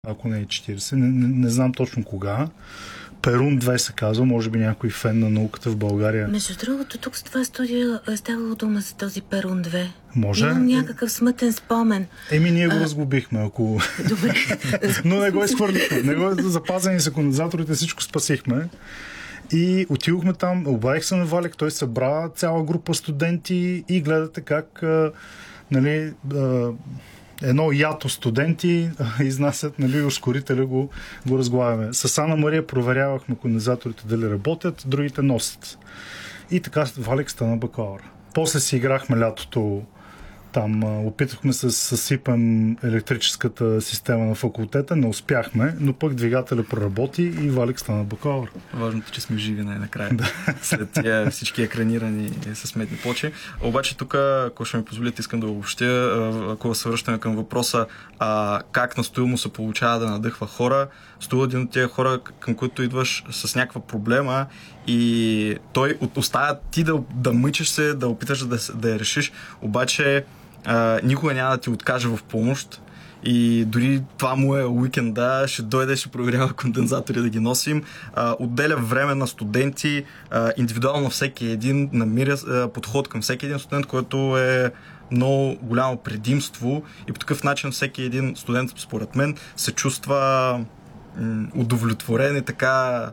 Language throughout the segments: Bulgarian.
ако не е 40. Не знам точно кога. Перун 2 се казва, може би някой фен на науката в България. Между другото, тук с това студио е ставало дума за този Перун 2. Може. Имам някакъв смътен спомен. Ние го разглобихме, ако... Добре. Но не го изхвърлихме. Запазени са кондензаторите, всичко спасихме. И отидохме там, обадих се на Валик, той събра цяла група студенти и гледате как едно ято студенти изнасят, ускорителя го разглавяме. С Ана Мария проверявахме кондензаторите дали работят, другите носят. И така Валик стана бакалавър. После си играхме лятото там, опитахме се да съсипем електрическата система на факултета, не успяхме, но пък двигателя проработи и Валик стана бакалавър. Важното е, че сме живи най-накрая. След тия всички екранирани с сметни плочи. Обаче тук, ако ще ми позволите, искам да обобщя, ако се връщаме към въпроса как на Стоил му се получава да надъхва хора. Стоил един от тия хора, към които идваш с някаква проблема и той оставя ти да мъчиш се, да опиташ да я решиш, обаче никога няма да ти откаже в помощ и дори това му е уикенда, ще дойде, ще проверява кондензатори да ги носим, отделя време на студенти, индивидуално всеки един, намира подход към всеки един студент, който е много голямо предимство и по такъв начин всеки един студент, според мен, се чувства удовлетворен и така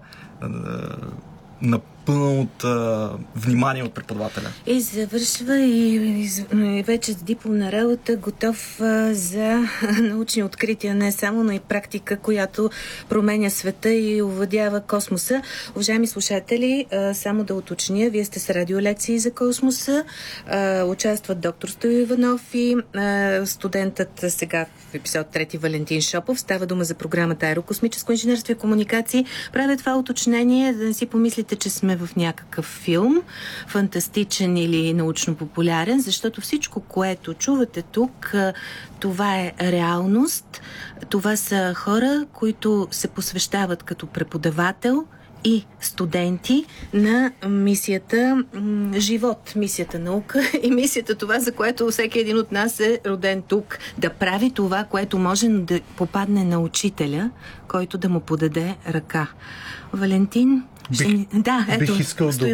напълно от внимание от преподавателя. И завършва и вече с дипломна работа, готов за научни открития, не само, но и практика, която променя света и овладява космоса. Уважаеми слушатели, само да уточня, вие сте с радиолекции за космоса, участват доктор Стоил Иванов и студентът сега в епизод 3 Валентин Шопов. Става дума за програмата Аерокосмическо инженерство и комуникации. Правя това уточнение, да не си помислите, че сме в някакъв филм, фантастичен или научно-популярен, защото всичко, което чувате тук, това е реалност. Това са хора, които се посвещават като преподавател и студенти на мисията живот, мисията наука и мисията това, за което всеки един от нас е роден тук. Да прави това, което може да попадне на учителя, който да му подаде ръка. Валентин? Бих искал да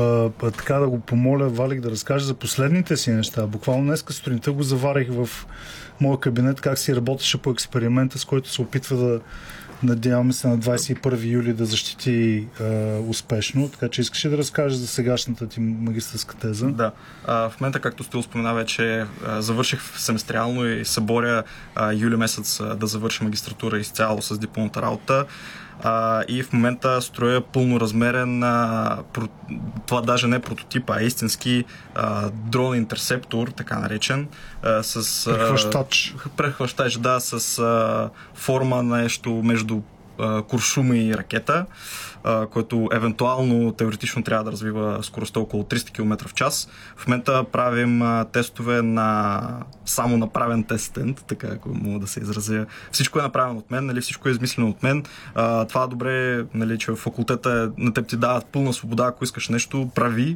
го помоля Валик да разкаже за последните си неща. Буквално днеска сутринта го заварих в моя кабинет, как си работеше по експеримента, с който се опитва да, надяваме се, на 21 юли да защити успешно. Така че искаш да разкажеш за сегашната ти магистърска теза? Да. В момента, както Стоил спомена, вече завърших семестриално и се боря юли месец да завърша магистратура изцяло с дипломната работа. И в момента строя пълноразмерен, това даже не е прототип, а истински дрон интерсептор, така наречен, с прехващач, да, с форма нещо между куршума и ракета, който евентуално теоретично трябва да развива скоростта около 300 км в час. В момента правим тестове на само направен тестент, така ако мога да се изразя. Всичко е направено от мен, всичко е измислено от мен. Това е добре, че в факултета на теб ти дават пълна свобода, ако искаш нещо, прави.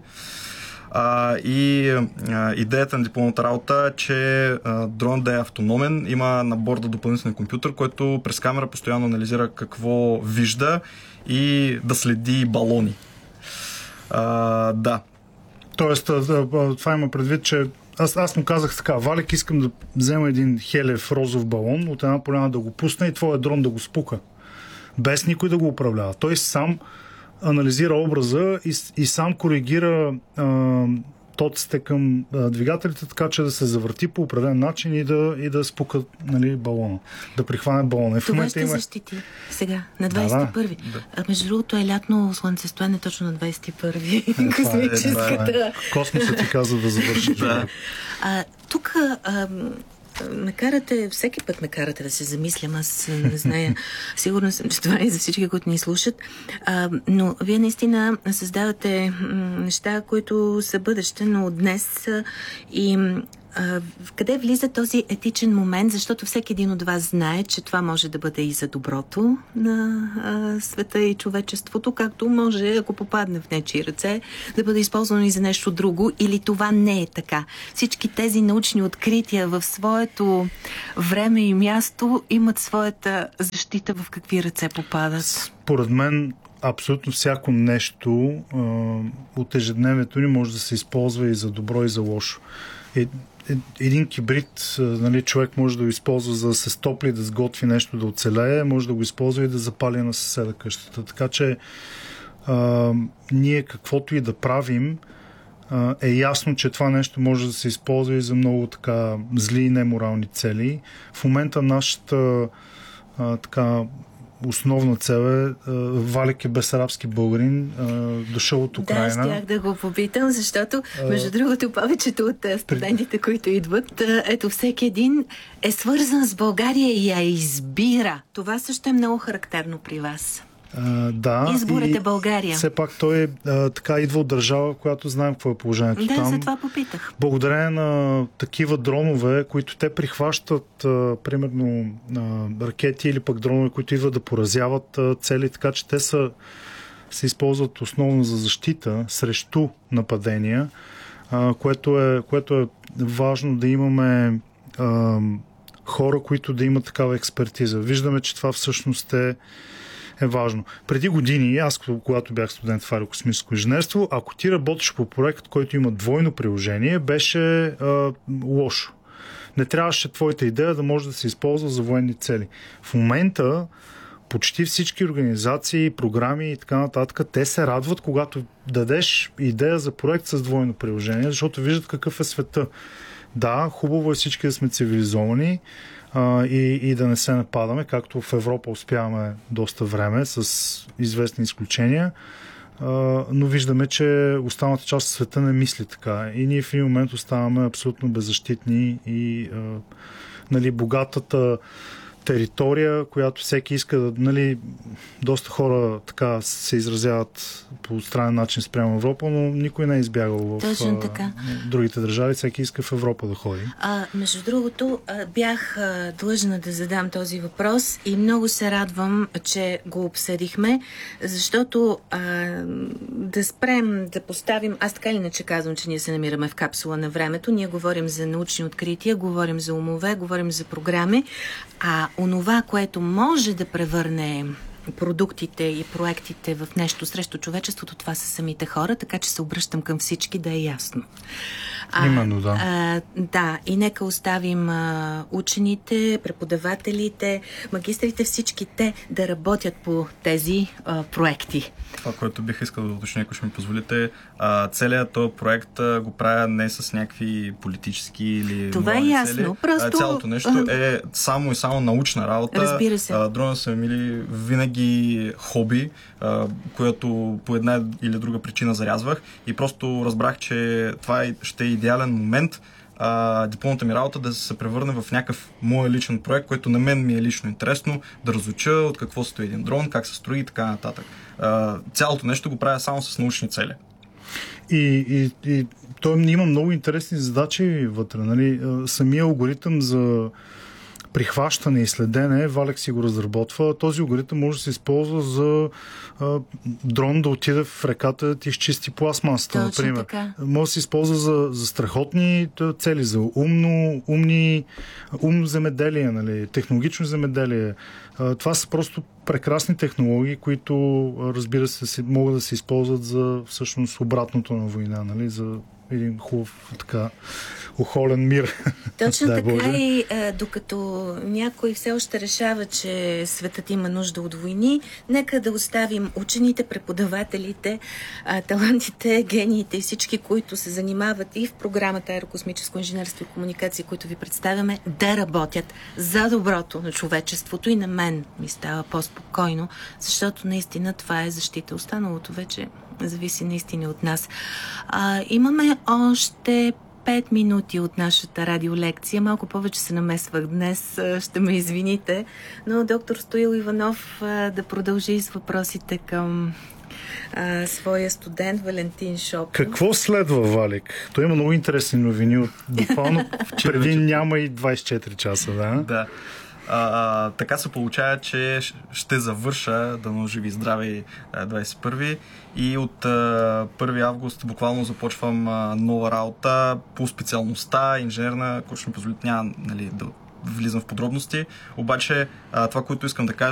Идеята на дипломната работа е, че дронът да е автономен, има на борда допълнителен компютър, който през камера постоянно анализира какво вижда и да следи балони. Да. Тоест, това има предвид, че аз му казах така: Валик, искам да взема един хелев розов балон от една поляна, да го пусна и твоя дрон да го спука. Без никой да го управлява. Той сам анализира образа и сам коригира тоците към двигателите, така че да се завърти по определен начин и да спука балона. Да прихване балона. Това ще защити сега, на 21-ви. Да. Между другото е лятно слънцестоене точно на 21-ви. Космическата. Космосът ти казва да завърши. Тук всеки път ме карате да се замислям, аз не зная, сигурно съм, че това е за всички, които ни слушат, но вие наистина създавате неща, които са бъдеще, но днес и къде влиза този етичен момент, защото всеки един от вас знае, че това може да бъде и за доброто на света и човечеството, както може, ако попадне в нечии ръце, да бъде използвано и за нещо друго, или това не е така. Всички тези научни открития в своето време и място имат своята защита в какви ръце попадат. Според мен абсолютно всяко нещо от ежедневието ни може да се използва и за добро, и за лошо. Един кибрид, нали, човек може да го използва за да се стопли, да сготви нещо, да оцелее, може да го използва и да запали на съседа къщата. Така че ние каквото и да правим, е ясно, че това нещо може да се използва и за много така зли и неморални цели. В момента нашата така основна цел е Валик е безарабски българин, дошъл от Украйна. Да, щях да го попитам, защото между другото повечето от студентите, които идват, ето всеки един е свързан с България и я избира. Това също е много характерно при вас. Да. Изборът е България. Все пак той така идва от държава, която знаем какво е положението там. Да, за това попитах. Благодарение на такива дронове, които те прихващат, примерно ракети или пък дронове, които идват да поразяват цели, така че те се използват основно за защита срещу нападения, което е важно да имаме хора, които да имат такава експертиза. Виждаме, че това всъщност е важно. Преди години, аз когато бях студент в аерокосмическо инженерство, ако ти работиш по проект, който има двойно приложение, беше лошо. Не трябваше твоята идея да може да се използва за военни цели. В момента почти всички организации, програми и така нататък, те се радват, когато дадеш идея за проект с двойно приложение, защото виждат какъв е света. Да, хубаво е всички да сме цивилизовани, и да не се нападаме, както в Европа успяваме доста време, с известни изключения, но виждаме, че останалата част от света не мисли така. И ние в един момент оставаме абсолютно беззащитни и нали, богатата територия, която всеки иска да... Нали, доста хора така се изразяват по странен начин спрямо Европа, но никой не е избягал в другите държави. Всеки иска в Европа да ходи. Между другото, бях длъжна да задам този въпрос и много се радвам, че го обсъдихме, защото да спрем, да поставим... Аз така иначе казвам, че ние се намираме в капсула на времето. Ние говорим за научни открития, говорим за умове, говорим за програми, а онова, което може да превърне продуктите и проектите в нещо срещу човечеството, това са самите хора, така че се обръщам към всички да е ясно. Именно, да. Да, и нека оставим учените, преподавателите, магистрите, всички те да работят по тези проекти. Това, което бих искал да уточня, ако ще ми позволите, целият този проект го правя не с някакви политически или това е ясно. цели. Просто... Цялото нещо е само и само научна работа. Разбира се. Дрона са мили винаги хоби, което по една или друга причина зарязвах и просто разбрах, че това ще е идеален момент дипломната ми работа да се превърне в някакъв мой личен проект, който на мен ми е лично интересно, да разуча от какво стои един дрон, как се строи и така нататък. Цялото нещо го правя само с научни цели. И той има много интересни задачи вътре. Нали? Самия алгоритъм за прихващане и следене, Валек си го разработва. Този алгоритъм може да се използва за дрон да отиде в реката да ти изчисти пластмасата, например. Така. Може да се използва за страхотни цели, за умно земеделие, нали, технологично земеделие. Това са просто прекрасни технологии, които, разбира се, могат да се използват за всъщност обратното на война, нали, за един хубав така охолен мир. Точно така и докато някой все още решава, че светът има нужда от войни, нека да оставим учените, преподавателите, талантите, гениите и всички, които се занимават и в програмата Аерокосмическо инженерство и комуникации, които ви представяме, да работят за доброто на човечеството и на мен ми става по-спокойно, защото наистина това е защита. Останалото вече зависи наистина от нас. Имаме още 5 минути от нашата радиолекция. Малко повече се намесвах днес, ще ме извините, но доктор Стоил Иванов да продължи с въпросите към своя студент Валентин Шопов. Какво следва, Валик? Той има много интересни новини от буквално преди няма и 24 часа, да? Да. Така се получава, че ще завърша, дано живи и здрави, 21 и от 1 август буквално започвам нова работа по специалността инженерна, който ще ми позволи, няма, нали, да влизам в подробности, обаче това, което искам да кажа,